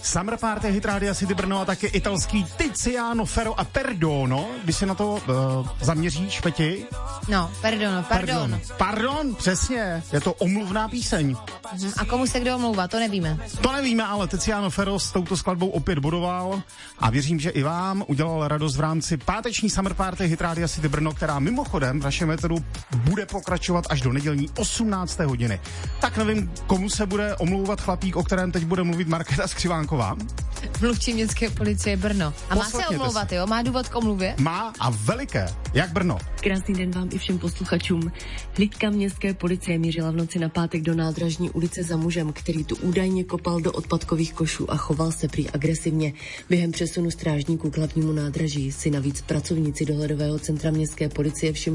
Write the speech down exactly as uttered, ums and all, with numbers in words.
Summer Party, Hit Radio City Brno a taky italský Tiziano Ferro a Perdono. Když se na to uh, zaměříš, Peti? No, Perdono, pardon. Pardon, pardon, přesně. Je to omluvná píseň. Mhm. A komu se kdo omlouvá, to nevíme. To nevíme, ale Tiziano Ferro s touto skladbou opět bodoval a věřím, že i vám udělal radost v rámci páteční Summer Party Hit Radio City Brno, která mimochodem v našem éteru bude pokračovat až do nedělní osmnácté hodiny. Tak nevím, komu se bude omlouvat chlapík, o kterém teď bude mluvit Markéta Skřivánková. Mluvčí městské policie Brno. A má se omlouvat, jo? Má důvod k omluvě? Má a veliké, jak Brno. Krásný den vám i všem posluchačům. Hlídka městské policie mířila v noci na pátek do Nádražní ulice za mužem, který tu údajně kopal do odpadkových košů a choval se prý agresivně. Během přesunu strážníků k hlavnímu nádraží si navíc pracovníci dohledového centra městské policie všimli